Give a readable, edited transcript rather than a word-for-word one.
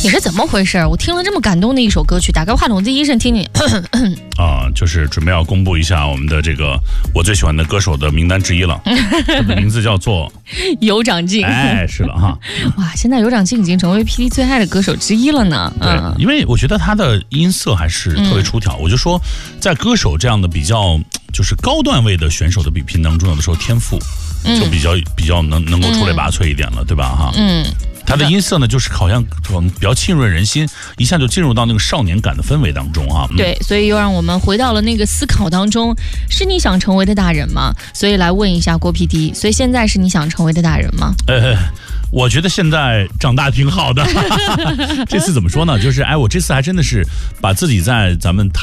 你是怎么回事？我听了这么感动的一首歌曲，打开话筒，这一声听你就是准备要公布一下我们的这个我最喜欢的歌手的名单之一了，他的名字叫做有长进。 哎，是了哈。 哇，现在有长进已经成为 PD 最爱的歌手之一了呢。 对，因为我觉得他的音色还是特别出挑。我就说，在歌手这样的比较就是高段位的选手的比拼当中，有的时候天赋就比较能够出类拔萃一点了，对吧？哈，他的音色呢，就是好像比较沁润人心，一下就进入到那个少年感的氛围当中啊。 对，所以又让我们回到了那个思考当中，是你想成为的大人吗？所以来问一下郭 PD， 所以现在是你想成为的大人吗？ 我觉得现在长大挺好的。这次怎么说呢？就是我这次还真的是把自己在咱们